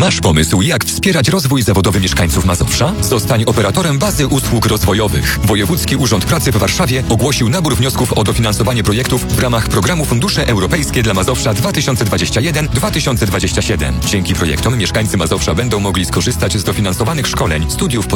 Masz pomysł, jak wspierać rozwój zawodowy mieszkańców Mazowsza? Zostań operatorem bazy usług rozwojowych. Wojewódzki Urząd Pracy w Warszawie ogłosił nabór wniosków o dofinansowanie projektów w ramach programu Fundusze Europejskie dla Mazowsza 2021-2027. Dzięki projektom mieszkańcy Mazowsza będą mogli skorzystać z dofinansowanych szkoleń, studiów